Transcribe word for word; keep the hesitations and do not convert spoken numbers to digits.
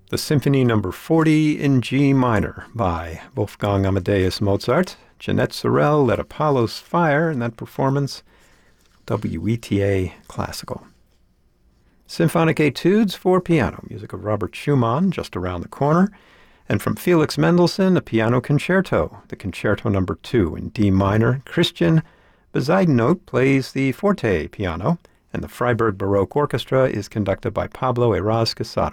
the Symphony Number forty in G minor by Wolfgang Amadeus Mozart. Jeanette Sorel led Apollo's Fire in that performance. W E T A Classical. Symphonic Etudes for piano, music of Robert Schumann, just around the corner. And from Felix Mendelssohn, a piano concerto, the Concerto Number two in D minor. Christian Bezuidenhout plays the forte piano, and the Freiburg Baroque Orchestra is conducted by Pablo Eraz Casado.